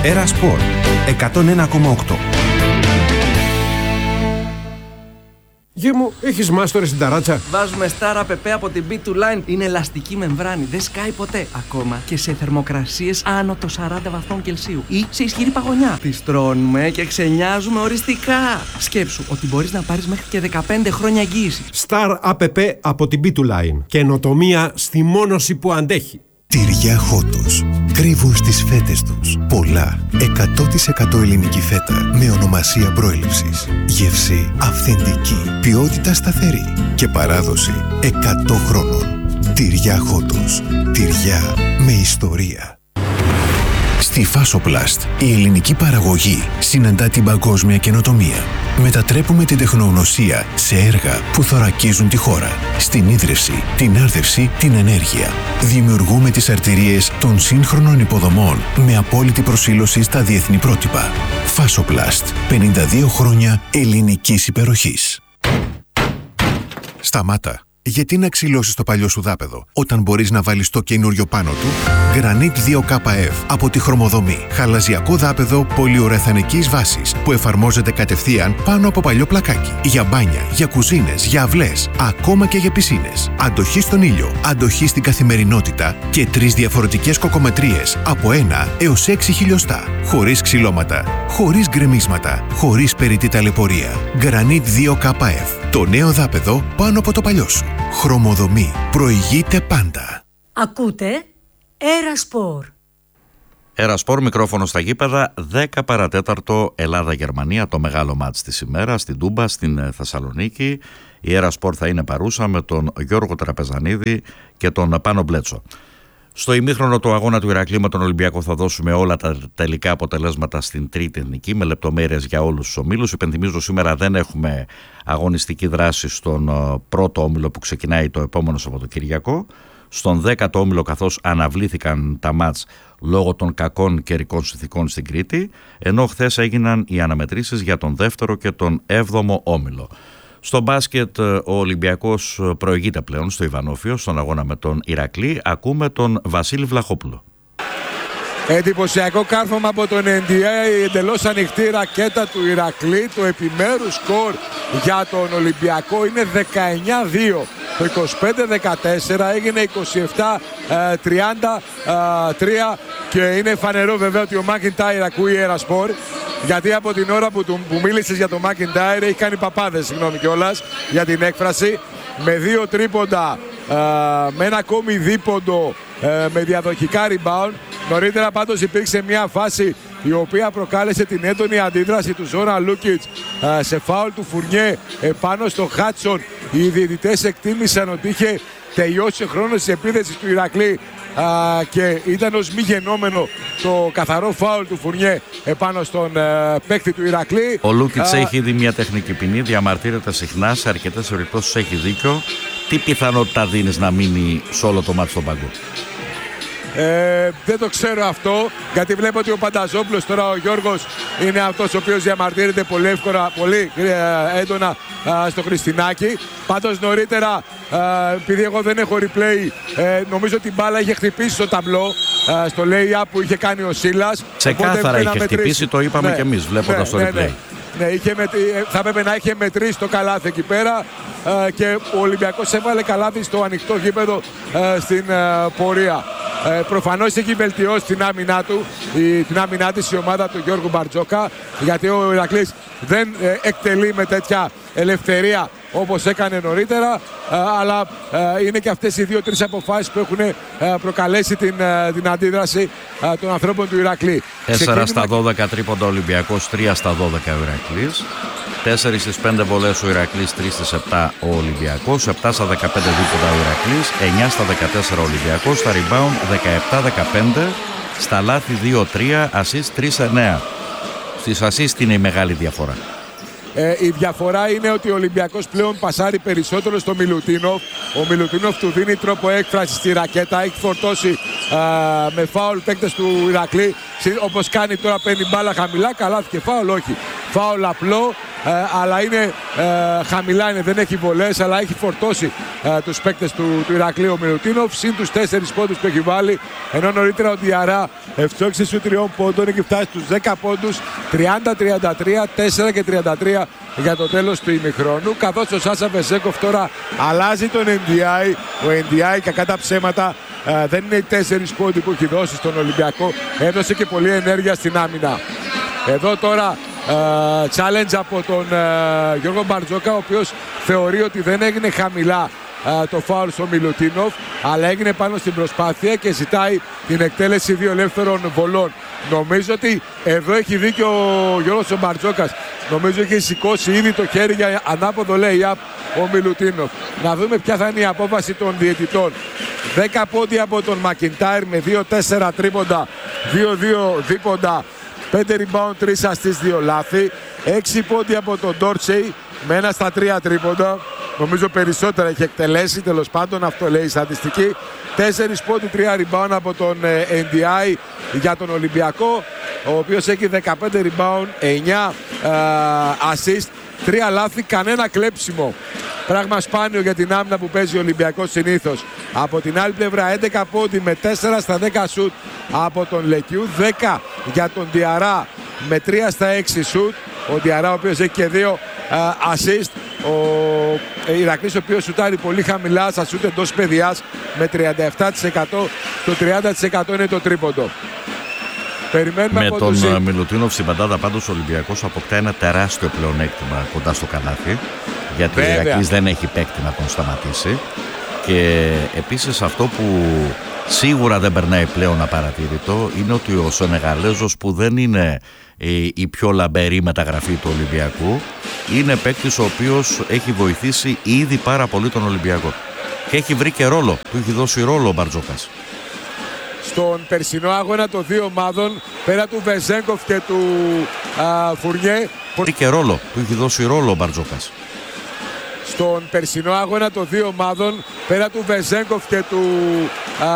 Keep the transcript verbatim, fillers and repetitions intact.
Έρα Σπορ εκατόν ένα κόμμα οκτώ. Γε μου, έχεις μάστορες στην ταράτσα? Βάζουμε Star App από την μπι του Line. Είναι ελαστική μεμβράνη, δεν σκάει ποτέ. Ακόμα και σε θερμοκρασίες άνω των σαράντα βαθμών Κελσίου ή σε ισχυρή παγωνιά. Τις τρώνουμε και ξενιάζουμε οριστικά. Σκέψου ότι μπορείς να πάρεις μέχρι και δεκαπέντε χρόνια εγγύηση. Star App από την μπι του Line. Καινοτομία στη μόνωση που αντέχει. Τυριά Χότος. Κρύβουν στις φέτες τους πολλά εκατό τοις εκατό ελληνική φέτα με ονομασία προέλευσης. Γεύση αυθεντική, ποιότητα σταθερή και παράδοση εκατό χρόνων. Τυριά Χότος. Τυριά με ιστορία. Στη Φάσοπλαστ, η ελληνική παραγωγή συναντά την παγκόσμια καινοτομία. Μετατρέπουμε την τεχνογνωσία σε έργα που θωρακίζουν τη χώρα. Στην ίδρυυση, την άρδευση, την ενέργεια. Δημιουργούμε τις αρτηρίες των σύγχρονων υποδομών με απόλυτη προσήλωση στα διεθνή πρότυπα. Φάσοπλαστ, πενήντα δύο χρόνια ελληνικής υπεροχής. Σταμάτα. Γιατί να ξυλώσεις το παλιό σου δάπεδο, όταν μπορείς να βάλεις το καινούριο πάνω του? Granit δύο κέι εφ από τη Χρωμοδομή. Χαλαζιακό δάπεδο πολυουρεθανικής βάσης που εφαρμόζεται κατευθείαν πάνω από παλιό πλακάκι. Για μπάνια, για κουζίνες, για αυλές, ακόμα και για πισίνες. Αντοχή στον ήλιο, αντοχή στην καθημερινότητα και τρεις διαφορετικές κοκομετρίες από ένα έως έξι χιλιοστά. Χωρίς ξυλώματα, χωρίς γκρεμίσματα, χωρίς περιττή ταλαιπωρία. Granit δύο κέι εφ. Το νέο δάπεδο πάνω από το παλιό σου. Χρωμοδομή. Προηγείται πάντα. Ακούτε Έρα Σπορ. Έρα Σπορ, μικρόφωνο στα γήπεδα, δέκα παρατέταρτο Ελλάδα-Γερμανία, το μεγάλο μάτς της ημέρας, στην Τούμπα, στην Θεσσαλονίκη. Η Έρα Σπορ θα είναι παρούσα με τον Γιώργο Τραπεζανίδη και τον Πάνο Μπλέτσο. Στο ημίχρονο του αγώνα του Ηρακλή με τον Ολυμπιακό θα δώσουμε όλα τα τελικά αποτελέσματα στην τρίτη εθνική με λεπτομέρειες για όλους τους ομίλους. Υπενθυμίζω, σήμερα δεν έχουμε αγωνιστική δράση στον πρώτο όμιλο που ξεκινάει το επόμενο Σαββατοκύριακο. Στον δέκατο όμιλο, καθώς αναβλήθηκαν τα μάτς λόγω των κακών καιρικών συνθηκών στην Κρήτη, ενώ χθες έγιναν οι αναμετρήσεις για τον δεύτερο και τον έβδομο όμιλο. Στο μπάσκετ ο Ολυμπιακός προηγείται πλέον στο Ιβανόφιο στον αγώνα με τον Ηρακλή. Ακούμε τον Βασίλη Βλαχόπουλο. Εντυπωσιακό κάρφωμα από τον εν ντι έι, εντελώς ανοιχτή ρακέτα του Ηρακλή. Το επιμέρους σκορ για τον Ολυμπιακό είναι δεκαεννιά δύο. Το είκοσι πέντε δεκατέσσερα έγινε είκοσι επτά τριάντα τρία και είναι φανερό βέβαια ότι ο Μάκιντάιρ ακούει Έρα Σπορ, γιατί από την ώρα που, του, που μίλησες για τον Μάκιντάιρ έχει κάνει παπάδες, συγγνώμη κιόλας για την έκφραση, με δύο τρίποντα, με ένα ακόμη δίποντο, με διαδοχικά rebound. Νωρίτερα πάντως υπήρξε μια φάση η οποία προκάλεσε την έντονη αντίδραση του Ζόρα Λούκιτς σε φάουλ του Φουρνιέ επάνω στο Χάτσον. Οι διαιτητές εκτίμησαν ότι είχε τελειώσει ο χρόνος της επίθεσης του Ηρακλή και ήταν ως μη γενόμενο το καθαρό φάουλ του Φουρνιέ επάνω στον παίκτη του Ηρακλή. Ο Λούκιτς έχει ήδη μια τεχνική ποινή, διαμαρτύρεται συχνά, σε αρκετές περιπτώσεις έχει δίκιο. Τι πιθανότητα δίνεις να μείνει σε όλο το μάτι στον πάγκο? Ε, δεν το ξέρω αυτό, γιατί βλέπω ότι ο Πανταζόπουλος τώρα, ο Γιώργος, είναι αυτός ο οποίος διαμαρτύρεται πολύ εύκολα, πολύ ε, έντονα ε, στο Χριστινάκι. Πάντως νωρίτερα, ε, επειδή εγώ δεν έχω replay, ε, νομίζω ότι η μπάλα είχε χτυπήσει στο ταμπλό, ε, στο lay-up που είχε κάνει ο Σίλας. Ξεκάθαρα είχε χτυπήσει, το είπαμε, ναι, και εμείς βλέποντας ναι, το replay. Ναι, ναι. Ναι, είχε μετ... θα έπρεπε να είχε μετρήσει το καλάθι εκεί πέρα ε, και ο Ολυμπιακός έβαλε καλάθι στο ανοιχτό γήπεδο ε, στην ε, πορεία. Ε, προφανώς έχει βελτιώσει την άμυνά του, η, την άμυνά της η ομάδα του Γιώργου Μπαρτζόκα, γιατί ο Ηρακλής δεν ε, εκτελεί με τέτοια ελευθερία όπως έκανε νωρίτερα, ε, αλλά ε, είναι και αυτές οι δύο-τρεις αποφάσεις που έχουν ε, προκαλέσει την, ε, την αντίδραση ε, των ανθρώπων του Ηρακλή. τέσσερα στα δώδεκα τρίποντα Ολυμπιακός, τρία στα δώδεκα ο Ηρακλής. τέσσερα στις πέντε βολές ο Ηρακλής, τρία στις επτά ο Ολυμπιακός, επτά στα δεκαπέντε δίποντα ο Ηρακλής, εννιά στα δεκατέσσερα ο Ολυμπιακός, στα rebound δεκαεπτά δεκαπέντε, στα λάθη δύο τρία, assist τρία εννέα. Στις assist είναι η μεγάλη διαφορά. Ε, η διαφορά είναι ότι ο Ολυμπιακός πλέον πασάρει περισσότερο στο Μιλουτίνοφ. Ο Μιλουτίνοφ του δίνει τρόπο έκφραση στη ρακέτα. Έχει φορτώσει α, με φάουλ παίκτες του Ηρακλή. Όπως κάνει τώρα, παίρνει μπάλα χαμηλά, καλάθι και φάουλ, όχι. Φάουλ απλό ε, αλλά είναι ε, χαμηλά, είναι, δεν έχει βολές, αλλά έχει φορτώσει ε, τους παίκτες του, του Ηρακλείου ο Μιλουτίνοφ, συν τους τέσσερις πόντους που έχει βάλει, ενώ νωρίτερα ο Διαρά ευτόξησε στους τριών πόντων, έχει φτάσει στους δέκα πόντους, τριάντα τριάντα τρία, τέσσερα και τριάντα τρία για το τέλος του ημιχρόνου, καθώς ο Σάσα Βεζέγκοφ τώρα αλλάζει τον εν ντι άι. Ο εν ντι άι, κακά τα ψέματα, ε, δεν είναι οι τέσσερις πόντοι που έχει δώσει στον Ολυμπιακό, έδωσε και πολλή ενέργεια στην άμυνα. Εδώ τώρα uh, challenge από τον uh, Γιώργο Μπαρτζόκα, ο οποίος θεωρεί ότι δεν έγινε χαμηλά uh, το φάουλ στο Μιλουτίνοφ, αλλά έγινε πάνω στην προσπάθεια και ζητάει την εκτέλεση δύο ελεύθερων βολών. Νομίζω ότι εδώ έχει δίκιο ο Γιώργος ο Μπαρτζόκας. Νομίζω έχει σηκώσει ήδη το χέρι για ανάποδο lay-up ο Μιλουτίνοφ. Να δούμε ποια θα είναι η απόφαση των διαιτητών. δέκα πόντια από τον Μακιντάιρ με δύο τέσσερα τρίποντα, δύο δύο δίποντα, πέντε rebound, τρία assist, δύο λάθη. έξι πόντια από τον Ντόρτσεϊ με ένα στα τρία τρίποντα. Νομίζω περισσότερα έχει εκτελέσει, τέλος πάντων, αυτό λέει η στατιστική. τέσσερα πόντοι, τρία rebound από τον εν ντι άι για τον Ολυμπιακό, ο οποίος έχει δεκαπέντε rebound, εννιά uh, assist, τρία λάθη, κανένα κλέψιμο. Πράγμα σπάνιο για την άμυνα που παίζει ο Ολυμπιακός συνήθως. Από την άλλη πλευρά έντεκα πόντι με τέσσερα στα δέκα σουτ από τον Λεκιού, δέκα για τον Διαρά με τρία στα έξι σουτ. Ο Διαρά ο οποίος έχει και δύο uh, assist. Ο Ηρακλής ο οποίος σουτάρει πολύ χαμηλά στα σουτ εντός παιδιάς με τριάντα επτά τοις εκατό. Το τριάντα τοις εκατό είναι το τρίποντο. Περιμένουμε με από τον τους... Μιλουτίνοφ στην παντάδα πάντως ο Ολυμπιακός αποκτά ένα τεράστιο πλεονέκτημα κοντά στο καλάθι, γιατί Βέβαια. ο Ηρακλής δεν έχει παίκτη να τον σταματήσει, και επίσης αυτό που σίγουρα δεν περνάει πλέον απαρατήρητο είναι ότι ο Σενεγαλέζος, που δεν είναι η πιο λαμπερή μεταγραφή του Ολυμπιακού, είναι παίκτης ο οποίος έχει βοηθήσει ήδη πάρα πολύ τον Ολυμπιακό και έχει βρει και ρόλο, του έχει δώσει ρόλο ο Μπαρτζόκας. Στον περσινό αγώνα των δύο ομάδων, πέρα του Βεζέγκοφ και του α, Φουρνιέ, Βρει και ρόλο, του έχει δώσει ρόλο ο Μπαρτζόκας. Στον περσινό αγώνα των δύο ομάδων, πέρα του Βεζέγκοφ και του α,